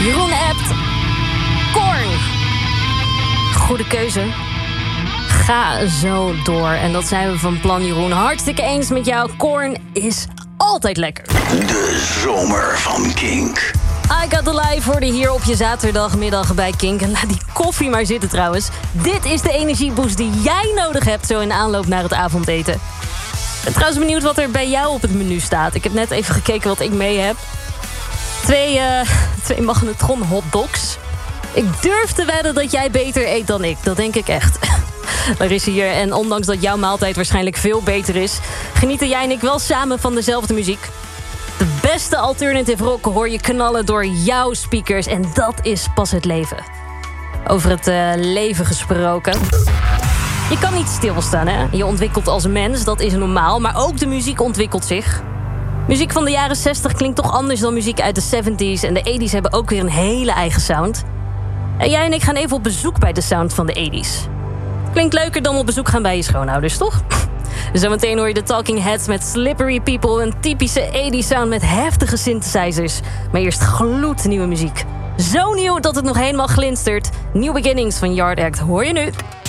Jeroen appt. Korn. Goede keuze. Ga zo door. En dat zijn we van plan, Jeroen. Hartstikke eens met jou. Korn is altijd lekker. De zomer van Kink. I Got The Life hoorde hier op je zaterdagmiddag bij Kink. En laat die koffie maar zitten trouwens. Dit is de energieboost die jij nodig hebt zo in aanloop naar het avondeten. Ik ben trouwens benieuwd wat er bij jou op het menu staat. Ik heb net even gekeken wat ik mee heb. Twee magnetron hotdogs. Ik durf te wedden dat jij beter eet dan ik. Dat denk ik echt. Daar is hier. En ondanks dat jouw maaltijd waarschijnlijk veel beter is, genieten jij en ik wel samen van dezelfde muziek. De beste alternative rock hoor je knallen door jouw speakers. En dat is pas het leven. Over het leven gesproken. Je kan niet stilstaan, hè? Je ontwikkelt als mens, dat is normaal. Maar ook de muziek ontwikkelt zich. Muziek van de jaren 60 klinkt toch anders dan muziek uit de 70s. En de 80s hebben ook weer een hele eigen sound. En jij en ik gaan even op bezoek bij de sound van de 80s. Klinkt leuker dan op bezoek gaan bij je schoonouders, toch? Zometeen hoor je de Talking Heads met Slippery People. Een typische 80s sound met heftige synthesizers. Maar eerst gloednieuwe muziek. Zo nieuw dat het nog helemaal glinstert. New Beginnings van Yard Act hoor je nu.